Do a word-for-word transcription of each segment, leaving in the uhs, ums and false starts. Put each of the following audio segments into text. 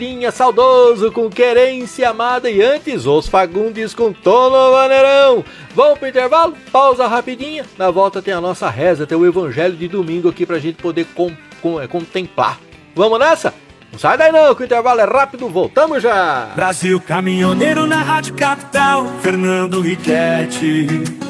Rafinha saudoso com Querência Amada e antes os Fagundes com Tono Maneirão. Vamos pro intervalo? Pausa rapidinha. Na volta tem a nossa reza, tem o evangelho de domingo aqui pra gente poder com, com, é, contemplar. Vamos nessa? Não sai daí não, que o intervalo é rápido, voltamos já! Brasil Caminhoneiro na Rádio Capital, Fernando Riquetti.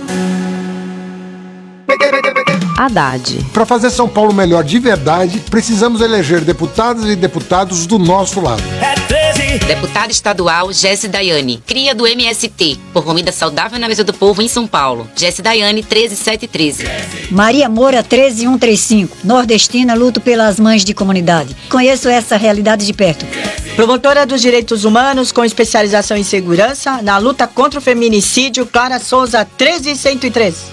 Haddad. Para fazer São Paulo melhor de verdade, precisamos eleger deputadas e deputados do nosso lado. É treze. Deputada estadual Jéssica Daiane, cria do M S T, por comida saudável na mesa do povo em São Paulo. Jéssica Daiane, treze sete treze. Maria Moura, treze um três cinco. Nordestina, luto pelas mães de comunidade. Conheço essa realidade de perto. Promotora dos direitos humanos com especialização em segurança na luta contra o feminicídio, Clara Souza, treze cento e treze.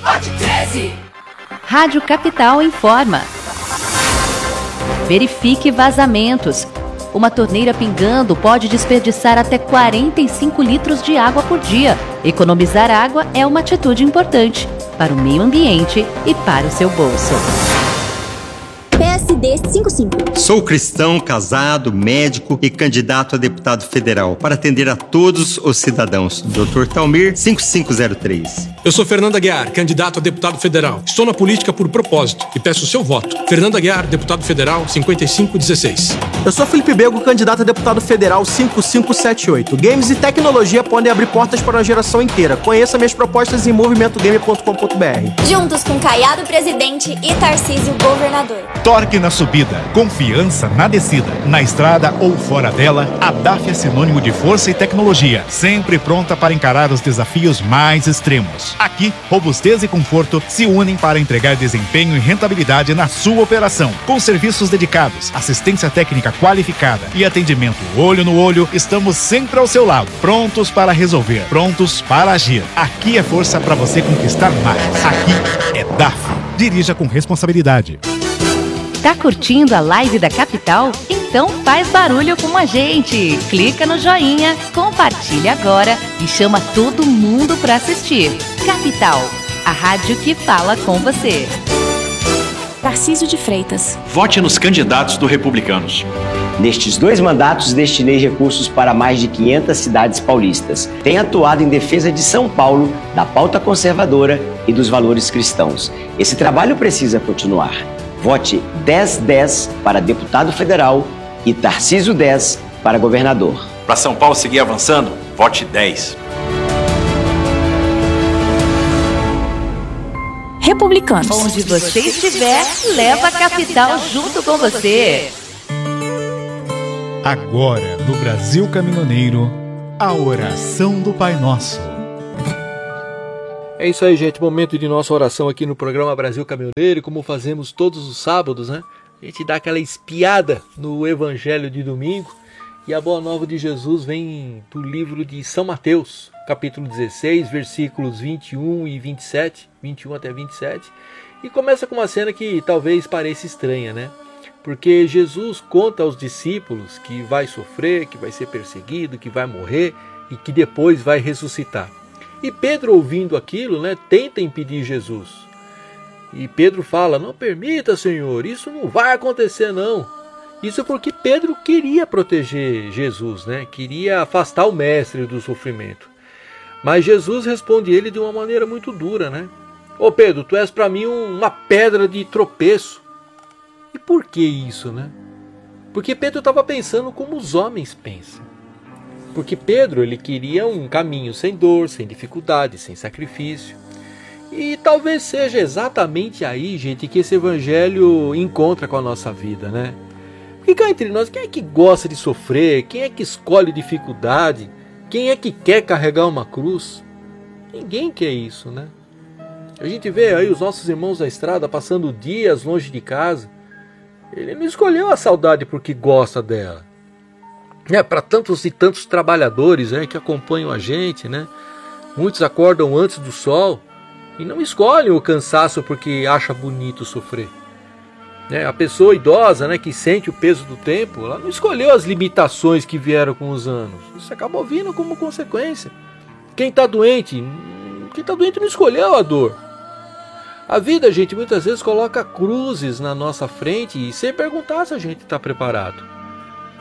Rádio Capital informa. Verifique vazamentos. Uma torneira pingando pode desperdiçar até quarenta e cinco litros de água por dia. Economizar água é uma atitude importante para o meio ambiente e para o seu bolso. P S D cinquenta e cinco. Sou cristão, casado, médico e candidato a deputado federal para atender a todos os cidadãos. doutor Talmir, cinco cinco zero três. Eu sou Fernando Aguiar, candidato a deputado federal. Estou na política por propósito e peço o seu voto. Fernando Aguiar, deputado federal, cinquenta e cinco dezesseis. Eu sou Felipe Bego, candidato a deputado federal, cinco cinco sete oito. Games e tecnologia podem abrir portas para uma geração inteira. Conheça minhas propostas em movimento game ponto com ponto b r. Juntos com Caiado presidente e Tarcísio governador. Torque na subida, confiança na descida. Na estrada ou fora dela, a D A F é sinônimo de força e tecnologia, sempre pronta para encarar os desafios mais extremos. Aqui, robustez e conforto se unem para entregar desempenho e rentabilidade na sua operação. Com serviços dedicados, assistência técnica qualificada e atendimento olho no olho, estamos sempre ao seu lado, prontos para resolver, prontos para agir. Aqui é força para você conquistar mais. Aqui é D A F. Dirija com responsabilidade. Tá curtindo a live da Capital? Então faz barulho com a gente. Clica no joinha, compartilha agora e chama todo mundo para assistir. Capital, a rádio que fala com você. Tarcísio de Freitas. Vote nos candidatos do Republicanos. Nestes dois mandatos, destinei recursos para mais de quinhentas cidades paulistas. Tenho atuado em defesa de São Paulo, da pauta conservadora e dos valores cristãos. Esse trabalho precisa continuar. Vote dez dez para deputado federal e Tarcísio dez para governador. Para São Paulo seguir avançando, vote dez. Republicanos. Onde você estiver, leva a Capital junto com você. Agora, no Brasil Caminhoneiro, a oração do Pai Nosso. É isso aí, gente. Momento de nossa oração aqui no programa Brasil Caminhoneiro, como fazemos todos os sábados, né? A gente dá aquela espiada no Evangelho de domingo e a Boa Nova de Jesus vem do livro de São Mateus, capítulo dezesseis, versículos vinte e um e vinte e sete, vinte e um até vinte e sete, e começa com uma cena que talvez pareça estranha, né? Porque Jesus conta aos discípulos que vai sofrer, que vai ser perseguido, que vai morrer e que depois vai ressuscitar. E Pedro, ouvindo aquilo, né, tenta impedir Jesus. E Pedro fala, não permita, Senhor, isso não vai acontecer não. Isso porque Pedro queria proteger Jesus, né, queria afastar o mestre do sofrimento. Mas Jesus responde ele de uma maneira muito dura, né? Ô Pedro, tu és para mim uma pedra de tropeço. E por que isso, né? Porque Pedro estava pensando como os homens pensam. Porque Pedro, ele queria um caminho sem dor, sem dificuldade, sem sacrifício. E talvez seja exatamente aí, gente, que esse evangelho encontra com a nossa vida, né? Porque cá entre nós, quem é que gosta de sofrer? Quem é que escolhe dificuldade? Quem é que quer carregar uma cruz? Ninguém quer isso, né? A gente vê aí os nossos irmãos da estrada passando dias longe de casa. Ele não escolheu a saudade porque gosta dela. É, para tantos e tantos trabalhadores, né, que acompanham a gente, né? Muitos acordam antes do sol e não escolhem o cansaço porque acha bonito sofrer. É, a pessoa idosa, né, que sente o peso do tempo, ela não escolheu as limitações que vieram com os anos. Isso acabou vindo como consequência. Quem está doente, quem está doente não escolheu a dor. A vida, gente, muitas vezes coloca cruzes na nossa frente e sem perguntar se a gente está preparado.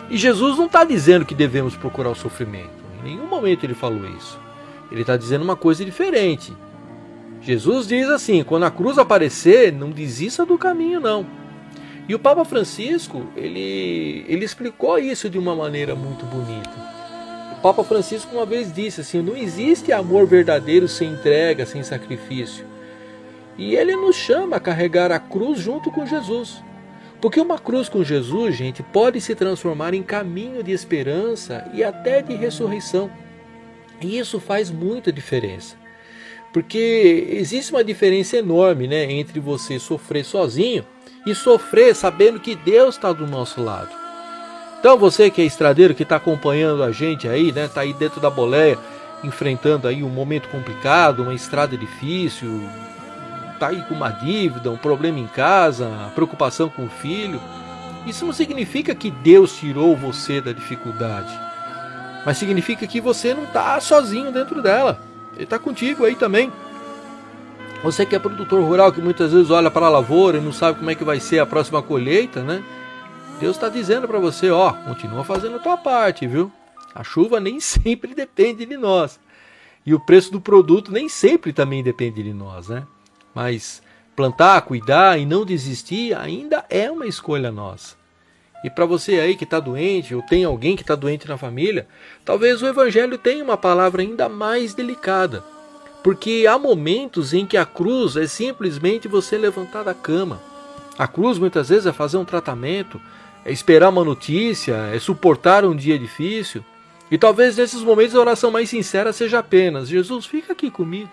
E Jesus não está dizendo que devemos procurar o sofrimento. Em nenhum momento ele falou isso. Ele está dizendo uma coisa diferente. Jesus diz assim, quando a cruz aparecer, não desista do caminho não. E o Papa Francisco, ele, ele explicou isso de uma maneira muito bonita. O Papa Francisco uma vez disse assim, não existe amor verdadeiro sem entrega, sem sacrifício. E ele nos chama a carregar a cruz junto com Jesus. Porque uma cruz com Jesus, gente, pode se transformar em caminho de esperança e até de ressurreição. E isso faz muita diferença. Porque existe uma diferença enorme, né, entre você sofrer sozinho e sofrer sabendo que Deus está do nosso lado. Então você que é estradeiro, que está acompanhando a gente aí, né, está aí dentro da boleia, enfrentando aí um momento complicado, uma estrada difícil, está aí com uma dívida, um problema em casa, preocupação com o filho. Isso não significa que Deus tirou você da dificuldade, mas significa que você não está sozinho dentro dela. Ele está contigo aí também. Você que é produtor rural, que muitas vezes olha para a lavoura e não sabe como é que vai ser a próxima colheita, né? Deus está dizendo para você, ó, continua fazendo a tua parte, viu? A chuva nem sempre depende de nós. E o preço do produto nem sempre também depende de nós, né? Mas plantar, cuidar e não desistir ainda é uma escolha nossa. E para você aí que está doente, ou tem alguém que está doente na família, talvez o Evangelho tenha uma palavra ainda mais delicada. Porque há momentos em que a cruz é simplesmente você levantar da cama. A cruz muitas vezes é fazer um tratamento, é esperar uma notícia, é suportar um dia difícil. E talvez nesses momentos a oração mais sincera seja apenas, Jesus, fica aqui comigo.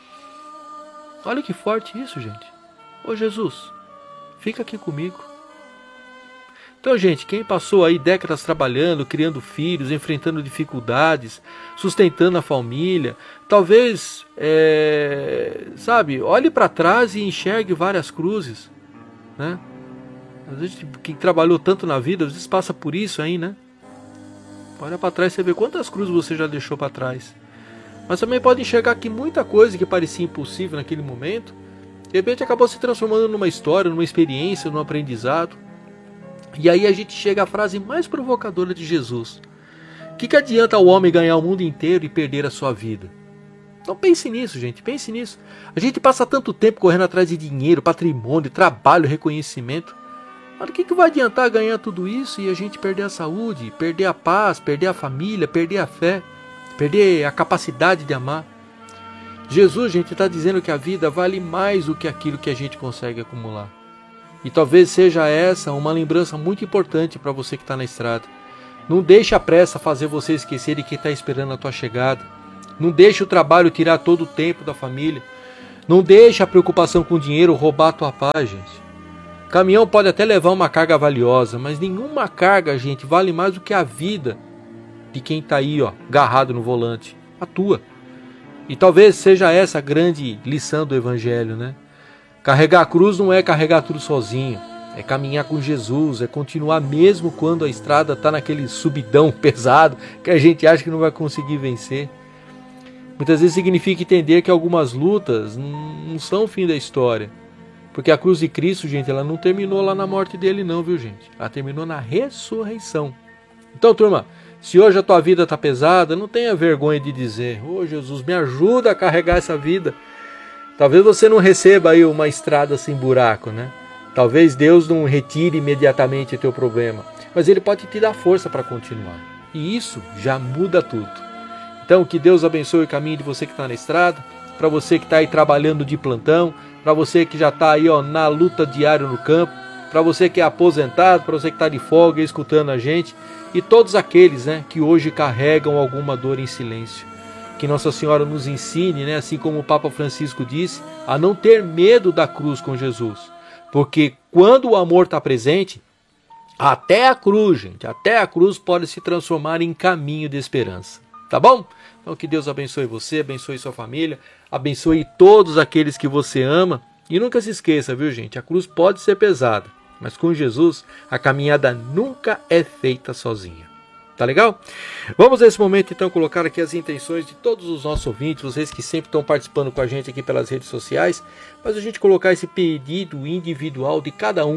Olha que forte isso, gente. Ô Jesus, fica aqui comigo. Então, gente, quem passou aí décadas trabalhando, criando filhos, enfrentando dificuldades, sustentando a família, talvez, é, sabe, olhe para trás e enxergue várias cruzes, né? Às vezes, quem trabalhou tanto na vida, às vezes passa por isso aí, né? Olha para trás e você vê quantas cruzes você já deixou para trás. Mas também pode enxergar que muita coisa que parecia impossível naquele momento, de repente acabou se transformando numa história, numa experiência, num aprendizado. E aí a gente chega à frase mais provocadora de Jesus. O que, que adianta o homem ganhar o mundo inteiro e perder a sua vida? Então pense nisso, gente, pense nisso. A gente passa tanto tempo correndo atrás de dinheiro, patrimônio, trabalho, reconhecimento. Mas o que, que vai adiantar ganhar tudo isso e a gente perder a saúde, perder a paz, perder a família, perder a fé, perder a capacidade de amar? Jesus, gente, está dizendo que a vida vale mais do que aquilo que a gente consegue acumular. E talvez seja essa uma lembrança muito importante para você que está na estrada. Não deixe a pressa fazer você esquecer de quem está esperando a tua chegada. Não deixe o trabalho tirar todo o tempo da família. Não deixe a preocupação com o dinheiro roubar a tua paz, gente. O caminhão pode até levar uma carga valiosa, mas nenhuma carga, gente, vale mais do que a vida de quem está aí, ó, agarrado no volante. A tua. E talvez seja essa a grande lição do Evangelho, né? Carregar a cruz não é carregar tudo sozinho, é caminhar com Jesus, é continuar mesmo quando a estrada está naquele subidão pesado que a gente acha que não vai conseguir vencer. Muitas vezes significa entender que algumas lutas não são o fim da história, porque a cruz de Cristo, gente, ela não terminou lá na morte dele não, viu, gente? Ela terminou na ressurreição. Então, turma, se hoje a tua vida está pesada, não tenha vergonha de dizer, ô Jesus, me ajuda a carregar essa vida. Talvez você não receba aí uma estrada sem buraco, né? Talvez Deus não retire imediatamente o teu problema, mas Ele pode te dar força para continuar. E isso já muda tudo. Então, que Deus abençoe o caminho de você que está na estrada, para você que está aí trabalhando de plantão, para você que já está aí ó, na luta diária no campo, para você que é aposentado, para você que está de folga escutando a gente, e todos aqueles, né, que hoje carregam alguma dor em silêncio. Que Nossa Senhora nos ensine, né, assim como o Papa Francisco disse, a não ter medo da cruz com Jesus. Porque quando o amor está presente, até a cruz, gente, até a cruz pode se transformar em caminho de esperança. Tá bom? Então que Deus abençoe você, abençoe sua família, abençoe todos aqueles que você ama. E nunca se esqueça, viu, gente? A cruz pode ser pesada, mas com Jesus a caminhada nunca é feita sozinha. Tá legal? Vamos nesse momento então colocar aqui as intenções de todos os nossos ouvintes, vocês que sempre estão participando com a gente aqui pelas redes sociais, mas a gente colocar esse pedido individual de cada um.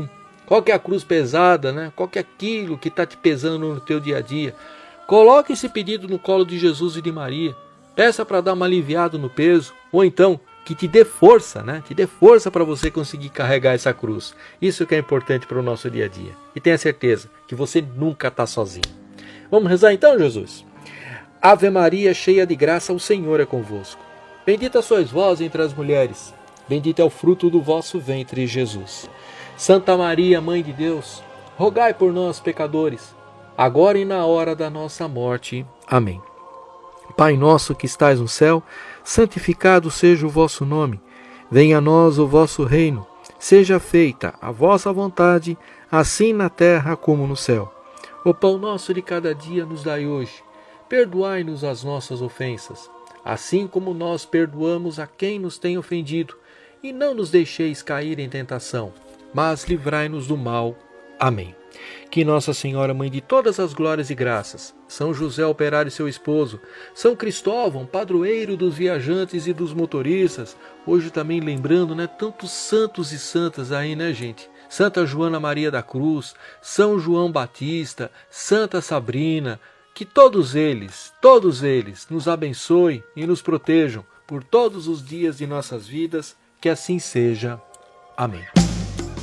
Qual que é a cruz pesada, né? Qual que é aquilo que está te pesando no teu dia a dia? Coloque esse pedido no colo de Jesus e de Maria. Peça para dar uma aliviada no peso, ou então que te dê força, né? Te dê força para você conseguir carregar essa cruz. Isso que é importante para o nosso dia a dia. E tenha certeza que você nunca está sozinho. Vamos rezar então, Jesus? Ave Maria, cheia de graça, o Senhor é convosco. Bendita sois vós entre as mulheres. Bendito é o fruto do vosso ventre, Jesus. Santa Maria, Mãe de Deus, rogai por nós, pecadores, agora e na hora da nossa morte. Amém. Pai nosso que estais no céu, santificado seja o vosso nome. Venha a nós o vosso reino. Seja feita a vossa vontade, assim na terra como no céu. O pão nosso de cada dia nos dai hoje. Perdoai-nos as nossas ofensas, assim como nós perdoamos a quem nos tem ofendido. E não nos deixeis cair em tentação, mas livrai-nos do mal. Amém. Que Nossa Senhora, Mãe de todas as glórias e graças, São José Operário e seu esposo, São Cristóvão, padroeiro dos viajantes e dos motoristas, hoje também lembrando, né, tantos santos e santas aí, né, gente? Santa Joana Maria da Cruz, São João Batista, Santa Sabrina, que todos eles, todos eles nos abençoem e nos protejam por todos os dias de nossas vidas, que assim seja. Amém.